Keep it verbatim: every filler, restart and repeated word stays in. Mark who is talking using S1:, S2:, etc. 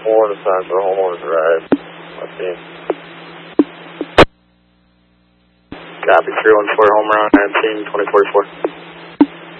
S1: four, the sign for the homeowner's arrived. Let's see. Copy, three one four, home around nineteen, twenty forty-four.